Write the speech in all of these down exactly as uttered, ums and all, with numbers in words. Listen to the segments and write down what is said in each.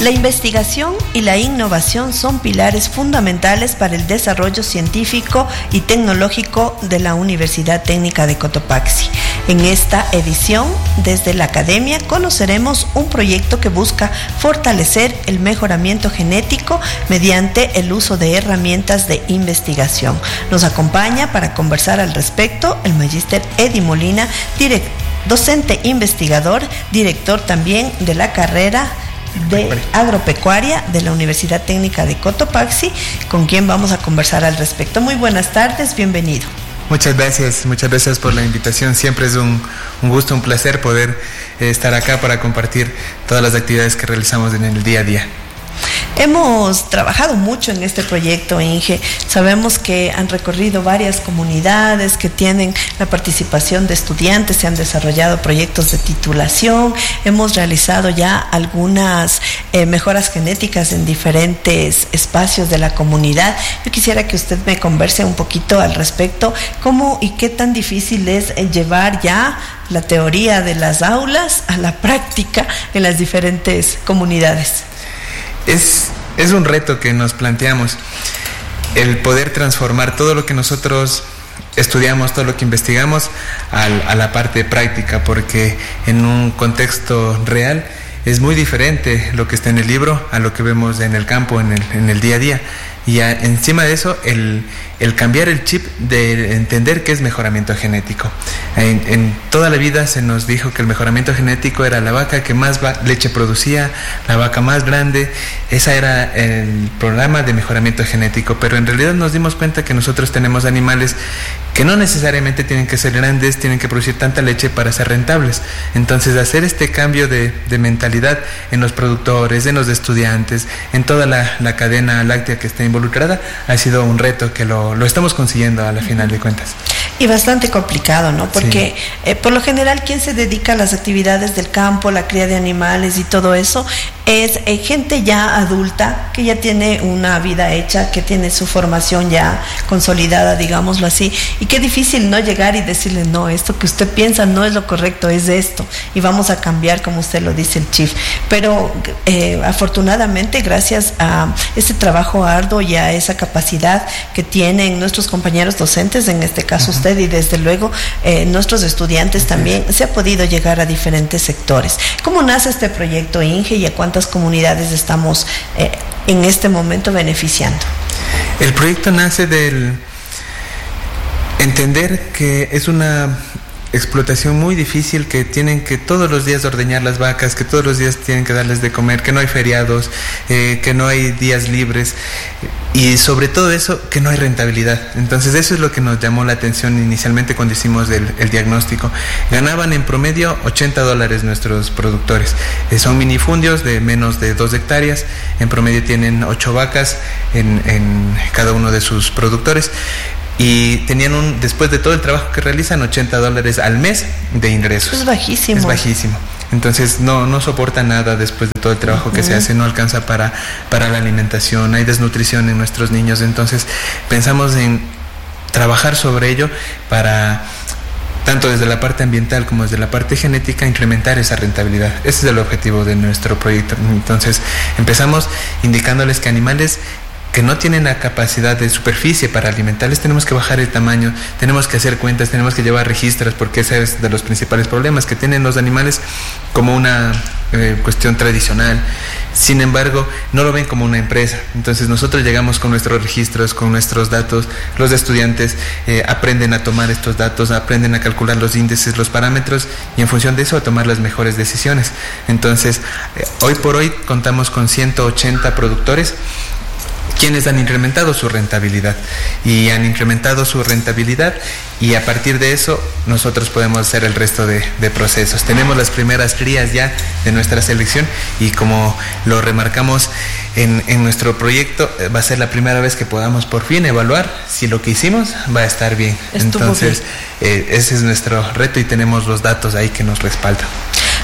La investigación y la innovación son pilares fundamentales para el desarrollo científico y tecnológico de la Universidad Técnica de Cotopaxi. En esta edición, desde la academia, conoceremos un proyecto que busca fortalecer el mejoramiento genético mediante el uso de herramientas de investigación. Nos acompaña para conversar al respecto el magíster Eddie Molina, direct, docente investigador, director también de la carrera de agropecuaria de la Universidad Técnica de Cotopaxi, con quien vamos a conversar al respecto. Muy buenas tardes, bienvenido. Muchas gracias, muchas gracias por la invitación. Siempre es un, un gusto, un placer poder eh, estar acá para compartir todas las actividades que realizamos en el día a día. Hemos trabajado mucho en este proyecto, Inge. Sabemos que han recorrido varias comunidades que tienen la participación de estudiantes, se han desarrollado proyectos de titulación, hemos realizado ya algunas eh, mejoras genéticas en diferentes espacios de la comunidad. Yo quisiera que usted me converse un poquito al respecto, cómo y qué tan difícil es llevar ya la teoría de las aulas a la práctica en las diferentes comunidades. Es, es un reto que nos planteamos, el poder transformar todo lo que nosotros estudiamos, todo lo que investigamos al, a la parte práctica, porque en un contexto real es muy diferente lo que está en el libro a lo que vemos en el campo, en el, en el día a día. Y a, encima de eso, el, el cambiar el chip de entender qué es mejoramiento genético. En, en toda la vida se nos dijo que el mejoramiento genético era la vaca que más va, leche producía, la vaca más grande. Ese era el programa de mejoramiento genético, pero en realidad nos dimos cuenta que nosotros tenemos animales que no necesariamente tienen que ser grandes, tienen que producir tanta leche para ser rentables. Entonces, hacer este cambio de, de mentalidad en los productores, en los estudiantes, en toda la, la cadena láctea que está involucrada, ha sido un reto que lo, lo estamos consiguiendo a la final de cuentas. Y bastante complicado, ¿no? Porque sí. eh, por lo general quien se dedica a las actividades del campo, la cría de animales y todo eso, es eh, gente ya adulta, que ya tiene una vida hecha, que tiene su formación ya consolidada, digámoslo así, y qué difícil no llegar y decirle, no, esto que usted piensa no es lo correcto, es esto, y vamos a cambiar, como usted lo dice el chief. Pero eh, afortunadamente, gracias a ese trabajo arduo y a esa capacidad que tienen nuestros compañeros docentes, en este caso uh-huh. usted, y desde luego eh, nuestros estudiantes también, se ha podido llegar a diferentes sectores. ¿Cómo nace este proyecto, Inge, y a cuántas comunidades estamos eh, en este momento beneficiando? El proyecto nace del entender que es una explotación muy difícil, que tienen que todos los días ordeñar las vacas, que todos los días tienen que darles de comer, que no hay feriados, eh, que no hay días libres, y sobre todo eso, que no hay rentabilidad. Entonces eso es lo que nos llamó la atención inicialmente cuando hicimos el, el diagnóstico. Ganaban en promedio ochenta dólares nuestros productores. Eh, son minifundios de menos de dos hectáreas, en promedio tienen ocho vacas en, en cada uno de sus productores. Y tenían un, después de todo el trabajo que realizan, ochenta dólares al mes de ingresos. Es bajísimo. Es bajísimo. Entonces no, no soporta nada después de todo el trabajo uh-huh. que se hace, no alcanza para, para la alimentación, hay desnutrición en nuestros niños. Entonces pensamos en trabajar sobre ello para, tanto desde la parte ambiental como desde la parte genética, incrementar esa rentabilidad. Ese es el objetivo de nuestro proyecto. Entonces empezamos indicándoles que animales que no tienen la capacidad de superficie para alimentarles, tenemos que bajar el tamaño, tenemos que hacer cuentas, tenemos que llevar registros, porque ese es de los principales problemas que tienen los animales como una eh, cuestión tradicional. Sin embargo, no lo ven como una empresa. Entonces nosotros llegamos con nuestros registros, con nuestros datos, los estudiantes eh, aprenden a tomar estos datos, aprenden a calcular los índices, los parámetros, y en función de eso a tomar las mejores decisiones. Entonces, eh, hoy por hoy contamos con ciento ochenta productores quienes han incrementado su rentabilidad y han incrementado su rentabilidad y a partir de eso nosotros podemos hacer el resto de, de procesos. Tenemos las primeras crías ya de nuestra selección y como lo remarcamos en, en nuestro proyecto, va a ser la primera vez que podamos por fin evaluar si lo que hicimos va a estar bien. Estuvo Entonces bien. Eh, ese es nuestro reto y tenemos los datos ahí que nos respaldan.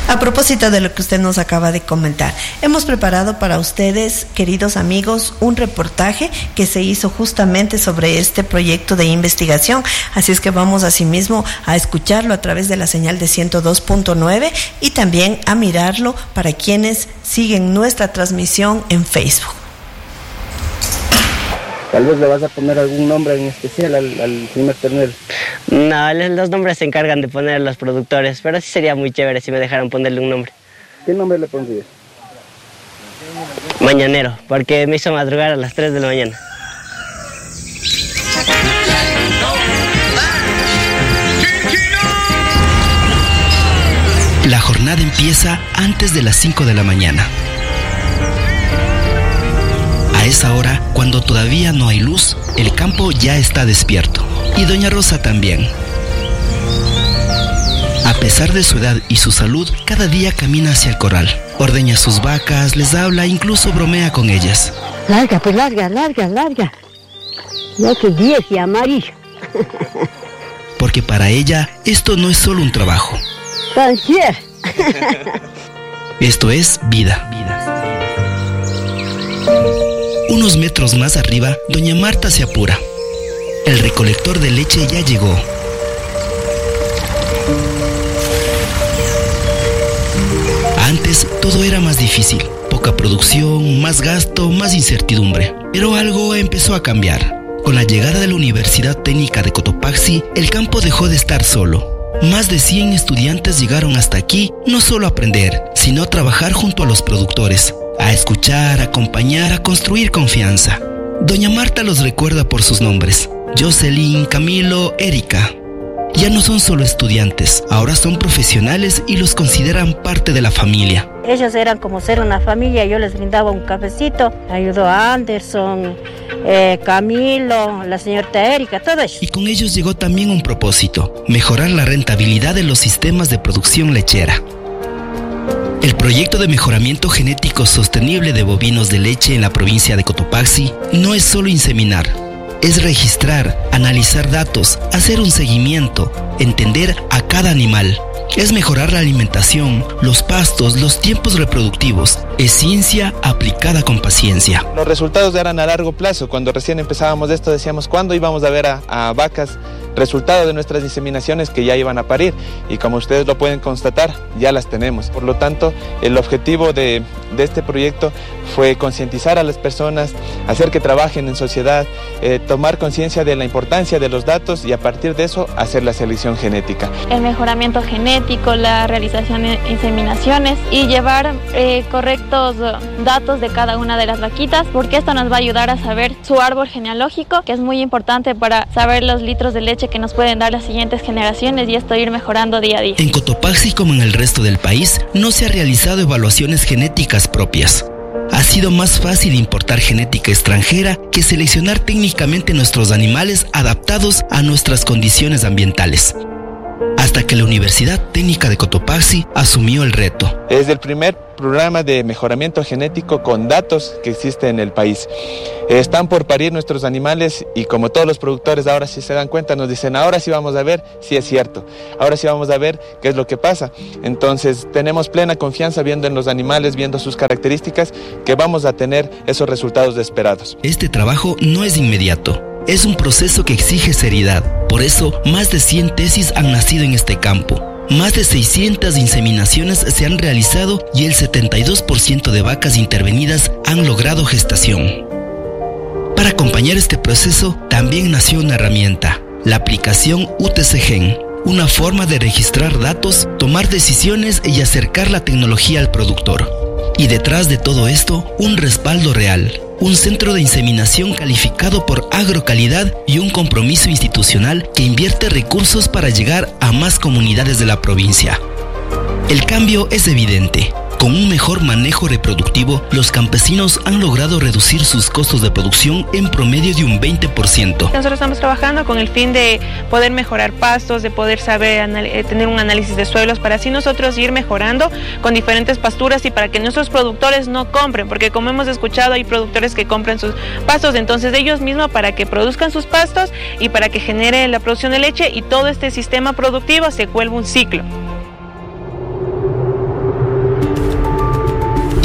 A propósito de lo que usted nos acaba de comentar, hemos preparado para ustedes, queridos amigos, un reportaje que se hizo justamente sobre este proyecto de investigación, así es que vamos asimismo a escucharlo a través de la señal de ciento dos punto nueve y también a mirarlo para quienes siguen nuestra transmisión en Facebook. Tal vez le vas a poner algún nombre en especial al, al primer ternero. No, los nombres se encargan de poner los productores, pero sí sería muy chévere si me dejaran ponerle un nombre. ¿Qué nombre le pondrías? Mañanero, porque me hizo madrugar a las tres de la mañana. La jornada empieza antes de las cinco de la mañana. A esa hora, cuando todavía no hay luz, el campo ya está despierto. Y doña Rosa también. A pesar de su edad y su salud, cada día camina hacia el corral. Ordeña sus vacas, les habla, incluso bromea con ellas. Larga, pues larga, larga, larga. Ya que diez y amarillo. Porque para ella, esto no es solo un trabajo. Cualquier. Esto es vida. Unos metros más arriba, doña Marta se apura. El recolector de leche ya llegó. Antes todo era más difícil. Poca producción, más gasto, más incertidumbre. Pero algo empezó a cambiar. Con la llegada de la Universidad Técnica de Cotopaxi, el campo dejó de estar solo. Más de cien estudiantes llegaron hasta aquí, no solo a aprender, sino a trabajar junto a los productores. A escuchar, a acompañar, a construir confianza. Doña Marta los recuerda por sus nombres: Jocelyn, Camilo, Erika. Ya no son solo estudiantes, ahora son profesionales y los consideran parte de la familia. Ellos eran como ser una familia, yo les brindaba un cafecito, ayudó a Anderson, eh, Camilo, la señorita Erika, todo eso. Y con ellos llegó también un propósito: mejorar la rentabilidad de los sistemas de producción lechera. El proyecto de mejoramiento genético sostenible de bovinos de leche en la provincia de Cotopaxi no es solo inseminar, es registrar, analizar datos, hacer un seguimiento, entender a cada animal. Es mejorar la alimentación, los pastos, los tiempos reproductivos. Es ciencia aplicada con paciencia. Los resultados eran a largo plazo. Cuando recién empezábamos esto decíamos cuándo íbamos a ver a, a vacas resultado de nuestras diseminaciones que ya iban a parir, y como ustedes lo pueden constatar, ya las tenemos. Por lo tanto, el objetivo de, de este proyecto fue concientizar a las personas, hacer que trabajen en sociedad, eh, tomar conciencia de la importancia de los datos y a partir de eso hacer la selección genética. El mejoramiento genético, la realización de inseminaciones y llevar eh, correctos datos de cada una de las vaquitas, porque esto nos va a ayudar a saber su árbol genealógico, que es muy importante para saber los litros de leche que nos pueden dar las siguientes generaciones y esto ir mejorando día a día. En Cotopaxi, como en el resto del país, no se ha realizado evaluaciones genéticas propias. Ha sido más fácil importar genética extranjera que seleccionar técnicamente nuestros animales adaptados a nuestras condiciones ambientales. Hasta que la Universidad Técnica de Cotopaxi asumió el reto. Es el primer programa de mejoramiento genético con datos que existe en el país. Están por parir nuestros animales y como todos los productores ahora sí se dan cuenta, nos dicen ahora sí vamos a ver si es cierto, ahora sí vamos a ver qué es lo que pasa. Entonces tenemos plena confianza viendo en los animales, viendo sus características, que vamos a tener esos resultados esperados. Este trabajo no es inmediato. Es un proceso que exige seriedad. Por eso, más de cien tesis han nacido en este campo. Más de seiscientas inseminaciones se han realizado y el setenta y dos por ciento de vacas intervenidas han logrado gestación. Para acompañar este proceso, también nació una herramienta, la aplicación U T C Gen, una forma de registrar datos, tomar decisiones y acercar la tecnología al productor. Y detrás de todo esto, un respaldo real. Un centro de inseminación calificado por Agrocalidad y un compromiso institucional que invierte recursos para llegar a más comunidades de la provincia. El cambio es evidente. Con un mejor manejo reproductivo, los campesinos han logrado reducir sus costos de producción en promedio de un veinte por ciento. Nosotros estamos trabajando con el fin de poder mejorar pastos, de poder saber tener un análisis de suelos, para así nosotros ir mejorando con diferentes pasturas y para que nuestros productores no compren, porque como hemos escuchado hay productores que compran sus pastos, entonces ellos mismos para que produzcan sus pastos y para que genere la producción de leche y todo este sistema productivo se vuelva un ciclo.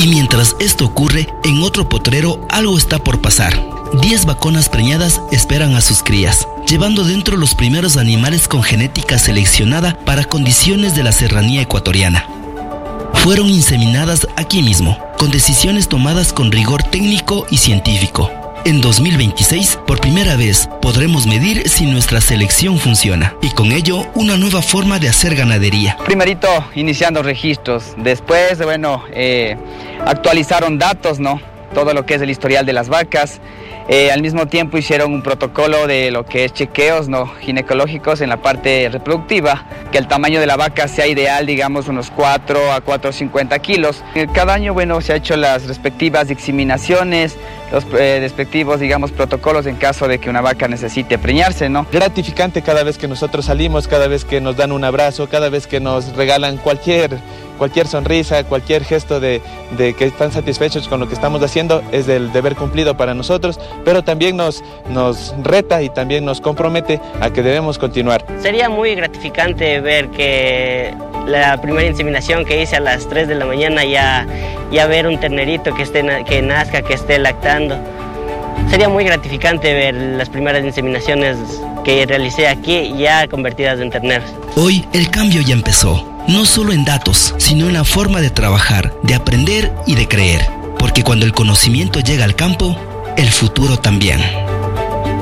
Y mientras esto ocurre, en otro potrero algo está por pasar. Diez vaconas preñadas esperan a sus crías, llevando dentro los primeros animales con genética seleccionada para condiciones de la serranía ecuatoriana. Fueron inseminadas aquí mismo, con decisiones tomadas con rigor técnico y científico. En dos mil veintiséis, por primera vez, podremos medir si nuestra selección funciona y con ello una nueva forma de hacer ganadería. Primerito, iniciando registros. Después, bueno, eh, actualizaron datos, ¿no? Todo lo que es el historial de las vacas. Eh, al mismo tiempo hicieron un protocolo de lo que es chequeos, ¿no? ginecológicos en la parte reproductiva, que el tamaño de la vaca sea ideal, digamos unos cuatro a cuatro cincuenta kilos. Cada año, bueno, se ha hecho las respectivas examinaciones, los eh, respectivos, digamos, protocolos en caso de que una vaca necesite preñarse, ¿no? Gratificante cada vez que nosotros salimos, cada vez que nos dan un abrazo, cada vez que nos regalan cualquier, cualquier sonrisa, cualquier gesto de, de que están satisfechos con lo que estamos haciendo, es del deber cumplido para nosotros, pero también nos, nos reta y también nos compromete a que debemos continuar. Sería muy gratificante ver que la primera inseminación que hice a las tres de la mañana ya, ya ver un ternerito que, esté, que nazca, que esté lactando. Sería muy gratificante ver las primeras inseminaciones que realicé aquí ya convertidas en terneros. Hoy el cambio ya empezó, no solo en datos, sino en la forma de trabajar, de aprender y de creer. Porque cuando el conocimiento llega al campo, el futuro también.